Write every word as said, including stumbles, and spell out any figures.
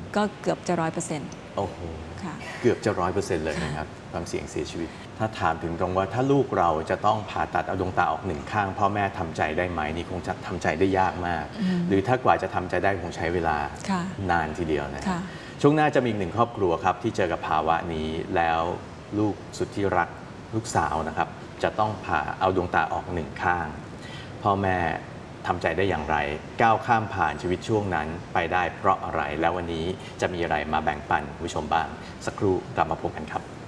ก็เกือบจะร้อยเปอร์เซ็นต์โอ้โหเกือบจะร้อยเปอร์เซ็นต์เลยนะครับความเสี่ยงเสียชีวิตถ้าถามถึงตรงว่าถ้าลูกเราจะต้องผ่าตัดเอาดวงตาออกหนึ่งข้างพ่อแม่ทำใจได้ไหมนี่คงจะทำใจได้ยากมากหรือถ้ากว่าจะทำใจได้คงใช้เวลานานทีเดียวนะช่วงหน้าจะมีอีกหนึ่งครอบครัวครับที่เจอกับภาวะนี้แล้วลูกสุดที่รักลูกสาวนะครับจะต้องผ่าเอาดวงตาออกหนึ่งข้างพ่อแม่ทำใจได้อย่างไรก้าวข้ามผ่านชีวิตช่วงนั้นไปได้เพราะอะไรแล้ววันนี้จะมีอะไรมาแบ่งปันผู้ชมบ้างสักครู่กลับมาพบกันครับ